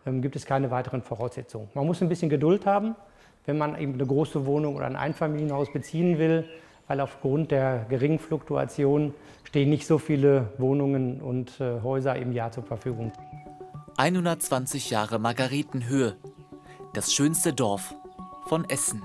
gibt es keine weiteren Voraussetzungen. Man muss ein bisschen Geduld haben, wenn man eben eine große Wohnung oder ein Einfamilienhaus beziehen will, weil aufgrund der geringen Fluktuation stehen nicht so viele Wohnungen und Häuser im Jahr zur Verfügung. 120 Jahre Margaretenhöhe, das schönste Dorf von Essen.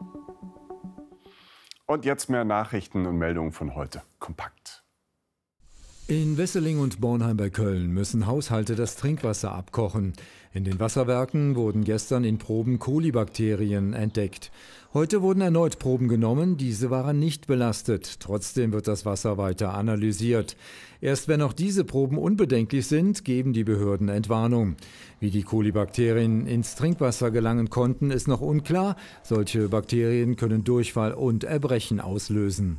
Und jetzt mehr Nachrichten und Meldungen von heute. Kompakt. In Wesseling und Bornheim bei Köln müssen Haushalte das Trinkwasser abkochen. In den Wasserwerken wurden gestern in Proben Kolibakterien entdeckt. Heute wurden erneut Proben genommen, diese waren nicht belastet. Trotzdem wird das Wasser weiter analysiert. Erst wenn auch diese Proben unbedenklich sind, geben die Behörden Entwarnung. Wie die Kolibakterien ins Trinkwasser gelangen konnten, ist noch unklar. Solche Bakterien können Durchfall und Erbrechen auslösen.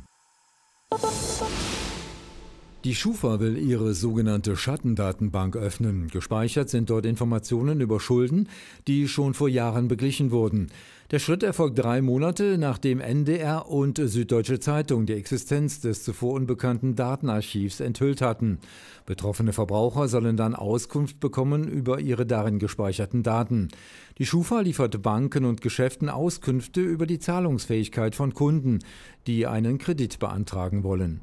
Die Schufa will ihre sogenannte Schattendatenbank öffnen. Gespeichert sind dort Informationen über Schulden, die schon vor Jahren beglichen wurden. Der Schritt erfolgt 3 Monate, nachdem NDR und Süddeutsche Zeitung die Existenz des zuvor unbekannten Datenarchivs enthüllt hatten. Betroffene Verbraucher sollen dann Auskunft bekommen über ihre darin gespeicherten Daten. Die Schufa liefert Banken und Geschäften Auskünfte über die Zahlungsfähigkeit von Kunden, die einen Kredit beantragen wollen.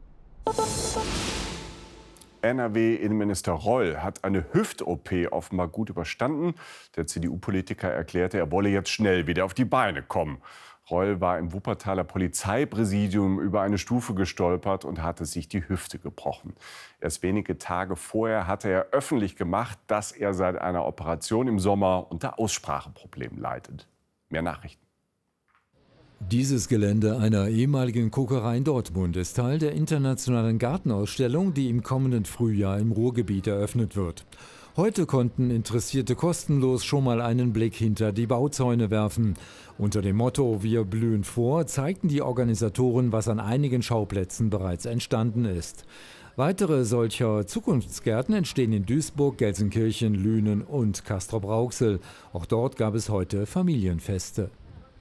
NRW-Innenminister Reul hat eine Hüft-OP offenbar gut überstanden. Der CDU-Politiker erklärte, er wolle jetzt schnell wieder auf die Beine kommen. Reul war im Wuppertaler Polizeipräsidium über eine Stufe gestolpert und hatte sich die Hüfte gebrochen. Erst wenige Tage vorher hatte er öffentlich gemacht, dass er seit einer Operation im Sommer unter Ausspracheproblemen leidet. Mehr Nachrichten. Dieses Gelände einer ehemaligen Kokerei in Dortmund ist Teil der internationalen Gartenausstellung, die im kommenden Frühjahr im Ruhrgebiet eröffnet wird. Heute konnten Interessierte kostenlos schon mal einen Blick hinter die Bauzäune werfen. Unter dem Motto „Wir blühen vor" zeigten die Organisatoren, was an einigen Schauplätzen bereits entstanden ist. Weitere solcher Zukunftsgärten entstehen in Duisburg, Gelsenkirchen, Lünen und Castrop-Rauxel. Auch dort gab es heute Familienfeste.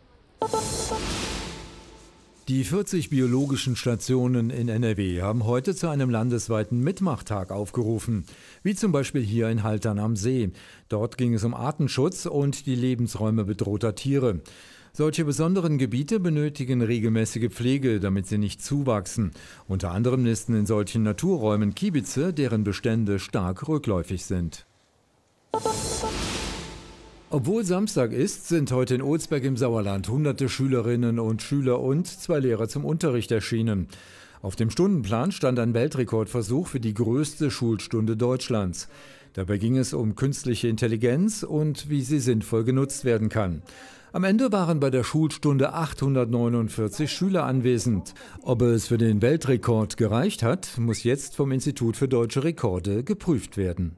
Die 40 biologischen Stationen in NRW haben heute zu einem landesweiten Mitmachtag aufgerufen, wie zum Beispiel hier in Haltern am See. Dort ging es um Artenschutz und die Lebensräume bedrohter Tiere. Solche besonderen Gebiete benötigen regelmäßige Pflege, damit sie nicht zuwachsen. Unter anderem nisten in solchen Naturräumen Kiebitze, deren Bestände stark rückläufig sind. Obwohl Samstag ist, sind heute in Olsberg im Sauerland hunderte Schülerinnen und Schüler und 2 Lehrer zum Unterricht erschienen. Auf dem Stundenplan stand ein Weltrekordversuch für die größte Schulstunde Deutschlands. Dabei ging es um künstliche Intelligenz und wie sie sinnvoll genutzt werden kann. Am Ende waren bei der Schulstunde 849 Schüler anwesend. Ob es für den Weltrekord gereicht hat, muss jetzt vom Institut für Deutsche Rekorde geprüft werden.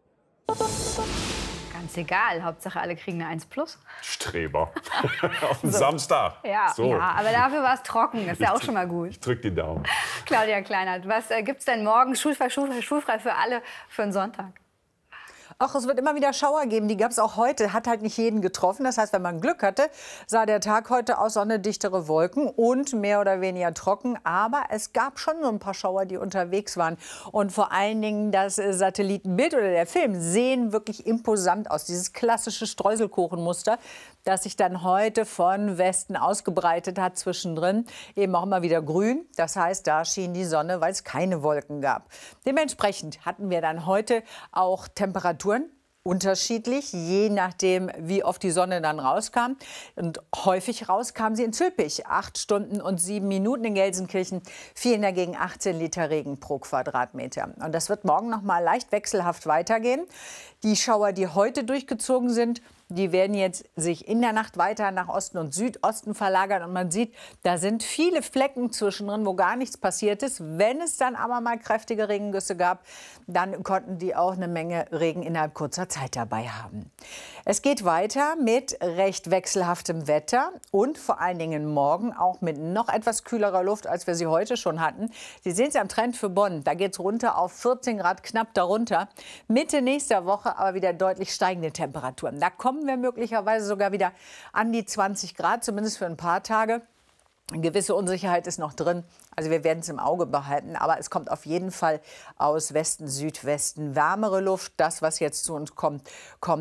Ganz egal, Hauptsache alle kriegen eine 1+. Streber. Auf den Samstag. Ja, so. ja, aber dafür war es trocken, ist ja auch schon mal gut. Ich drück die Daumen. Claudia Kleinert, was gibt's denn morgen schulfrei für alle für einen Sonntag? Ach, es wird immer wieder Schauer geben. Die gab es auch heute. Hat halt nicht jeden getroffen. Das heißt, wenn man Glück hatte, sah der Tag heute aus, Sonne, dichtere Wolken und mehr oder weniger trocken. Aber es gab schon so ein paar Schauer, die unterwegs waren. Und vor allen Dingen das Satellitenbild oder der Film sehen wirklich imposant aus. Dieses klassische Streuselkuchenmuster, das sich dann heute von Westen ausgebreitet hat, zwischendrin eben auch immer wieder grün. Das heißt, da schien die Sonne, weil es keine Wolken gab. Dementsprechend hatten wir dann heute auch Temperaturen unterschiedlich, je nachdem, wie oft die Sonne dann rauskam. Und häufig rauskam sie in Zülpich, 8 Stunden und 7 Minuten. In Gelsenkirchen fielen dagegen 18 Liter Regen pro Quadratmeter. Und das wird morgen noch mal leicht wechselhaft weitergehen. Die Schauer, die heute durchgezogen sind, die werden jetzt sich in der Nacht weiter nach Osten und Südosten verlagern. Und man sieht, da sind viele Flecken zwischendrin, wo gar nichts passiert ist. Wenn es dann aber mal kräftige Regengüsse gab, dann konnten die auch eine Menge Regen innerhalb kurzer Zeit dabei haben. Es geht weiter mit recht wechselhaftem Wetter und vor allen Dingen morgen auch mit noch etwas kühlerer Luft, als wir sie heute schon hatten. Sie sehen es am Trend für Bonn. Da geht es runter auf 14 Grad, knapp darunter. Mitte nächster Woche aber wieder deutlich steigende Temperaturen. Da kommen wir möglicherweise sogar wieder an die 20 Grad, zumindest für ein paar Tage. Eine gewisse Unsicherheit ist noch drin. Also wir werden es im Auge behalten. Aber es kommt auf jeden Fall aus Westen, Südwesten wärmere Luft. Das, was jetzt zu uns kommt, kommt